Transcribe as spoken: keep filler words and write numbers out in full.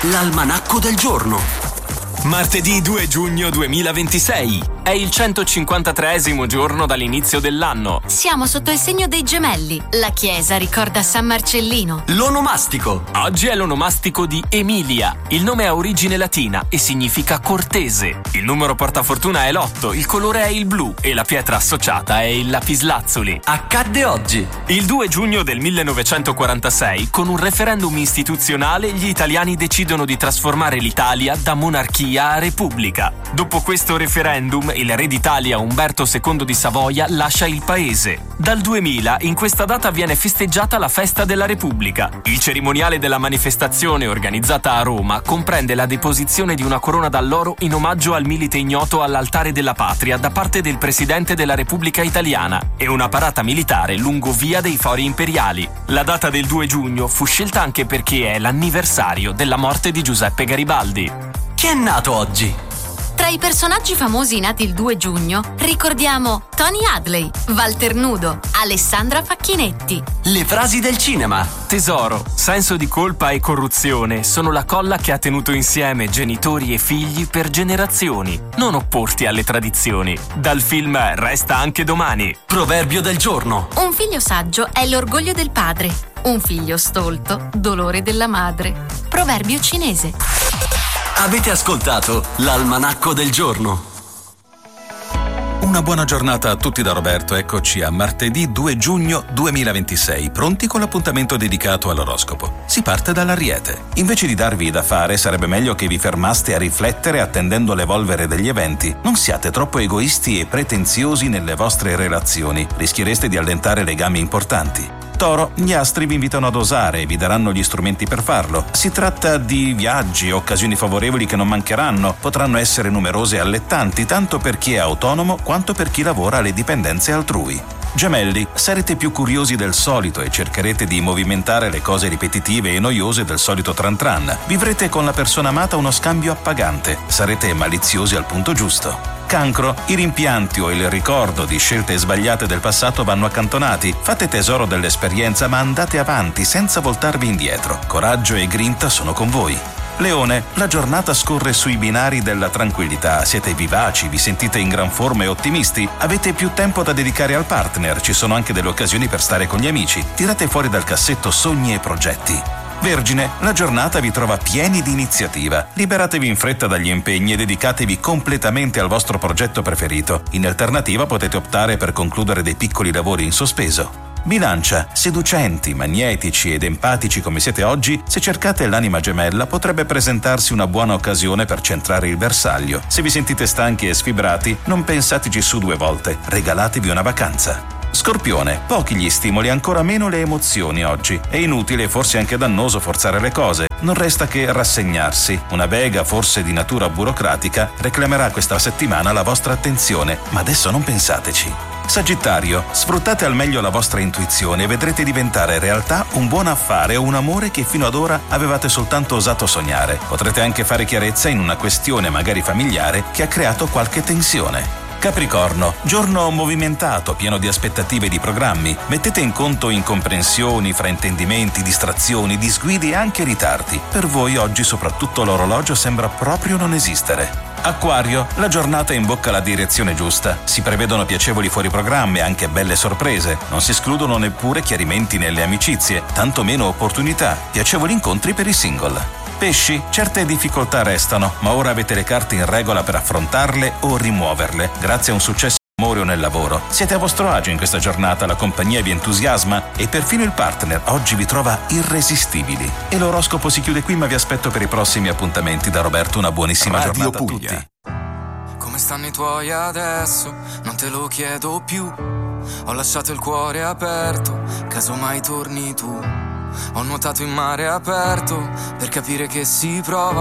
L'almanacco del giorno. Martedì due giugno duemilaventisei. È il centocinquantatreesimo giorno dall'inizio dell'anno. Siamo sotto il segno dei gemelli. La chiesa ricorda San Marcellino. L'onomastico. Oggi è l'onomastico di Emilia. Il nome ha origine latina e significa cortese. Il numero portafortuna è l'otto, il colore è il blu e la pietra associata è il lapislazzuli. Accadde oggi. Il due giugno del millenovecentoquarantasei, con un referendum istituzionale, gli italiani decidono di trasformare l'Italia da monarchia a repubblica. Dopo questo referendum, il re d'Italia Umberto secondo di Savoia lascia il paese. Dal duemila, in questa data viene festeggiata la festa della Repubblica. Il cerimoniale della manifestazione, organizzata a Roma, comprende la deposizione di una corona d'alloro in omaggio al milite ignoto all'altare della patria da parte del presidente della Repubblica Italiana e una parata militare lungo via dei Fori Imperiali. La data del due giugno fu scelta anche perché è l'anniversario della morte di Giuseppe Garibaldi. Chi è nato oggi? Tra i personaggi famosi nati il due giugno ricordiamo Tony Hadley, Walter Nudo, Alessandra Facchinetti. Le frasi del cinema. Tesoro, senso di colpa e corruzione sono la colla che ha tenuto insieme genitori e figli per generazioni. Non opporti alle tradizioni. Dal film Resta anche domani. Proverbio del giorno. Un figlio saggio è l'orgoglio del padre. Un figlio stolto, dolore della madre. Proverbio cinese. Avete ascoltato l'almanacco del giorno. Una buona giornata a tutti da Roberto, eccoci a martedì due giugno duemilaventisei, pronti con l'appuntamento dedicato all'oroscopo. Si parte dall'Ariete. Invece di darvi da fare, sarebbe meglio che vi fermaste a riflettere attendendo l'evolvere degli eventi. Non siate troppo egoisti e pretenziosi nelle vostre relazioni, rischiereste di allentare legami importanti. Toro, gli astri vi invitano ad osare e vi daranno gli strumenti per farlo. Si tratta di viaggi, occasioni favorevoli che non mancheranno, potranno essere numerose e allettanti tanto per chi è autonomo quanto per chi lavora alle dipendenze altrui. Gemelli, sarete più curiosi del solito e cercherete di movimentare le cose ripetitive e noiose del solito tran tran. Vivrete con la persona amata uno scambio appagante, sarete maliziosi al punto giusto. Cancro, i rimpianti o il ricordo di scelte sbagliate del passato vanno accantonati. Fate tesoro dell'esperienza ma andate avanti senza voltarvi indietro. Coraggio e grinta sono con voi. Leone, la giornata scorre sui binari della tranquillità, siete vivaci, vi sentite in gran forma e ottimisti, avete più tempo da dedicare al partner, ci sono anche delle occasioni per stare con gli amici, tirate fuori dal cassetto sogni e progetti. Vergine, la giornata vi trova pieni di iniziativa, liberatevi in fretta dagli impegni e dedicatevi completamente al vostro progetto preferito, in alternativa potete optare per concludere dei piccoli lavori in sospeso. Bilancia, seducenti, magnetici ed empatici come siete oggi, se cercate l'anima gemella potrebbe presentarsi una buona occasione per centrare il bersaglio. Se vi sentite stanchi e sfibrati, non pensateci su due volte, regalatevi una vacanza. Scorpione, pochi gli stimoli, ancora meno le emozioni oggi. È inutile e forse anche dannoso forzare le cose. Non resta che rassegnarsi. Una vega, forse di natura burocratica, reclamerà questa settimana la vostra attenzione, ma adesso non pensateci. Sagittario, sfruttate al meglio la vostra intuizione e vedrete diventare realtà un buon affare o un amore che fino ad ora avevate soltanto osato sognare. Potrete anche fare chiarezza in una questione magari familiare che ha creato qualche tensione. Capricorno, giorno movimentato, pieno di aspettative e di programmi. Mettete in conto incomprensioni, fraintendimenti, distrazioni, disguidi e anche ritardi. Per voi oggi soprattutto l'orologio sembra proprio non esistere. Acquario, la giornata imbocca la direzione giusta. Si prevedono piacevoli fuori programma e anche belle sorprese. Non si escludono neppure chiarimenti nelle amicizie, tantomeno opportunità. Piacevoli incontri per i single. Pesci, certe difficoltà restano, ma ora avete le carte in regola per affrontarle o rimuoverle, grazie a un successo amore o nel lavoro. Siete a vostro agio in questa giornata, la compagnia vi entusiasma e perfino il partner oggi vi trova irresistibili. E l'oroscopo si chiude qui, ma vi aspetto per i prossimi appuntamenti. Da Roberto una buonissima Radio giornata Puglia. a tutti. Come stanno i tuoi adesso? Non te lo chiedo più. Ho lasciato il cuore aperto, caso mai torni tu. Ho nuotato in mare aperto per capire che si prova